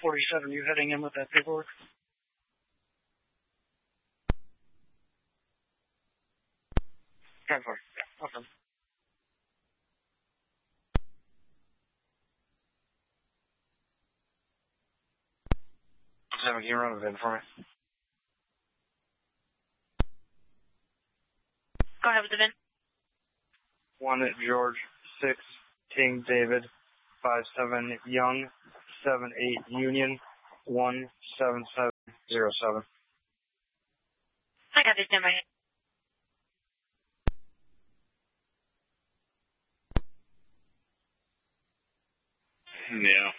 47, you heading in with that paperwork? Time for. Yeah, okay. Can you run it in for me? Go ahead with the VIN. 1 George, 6 King David, 57 Young, 78 Union, 17707. I got this in my head. Yeah.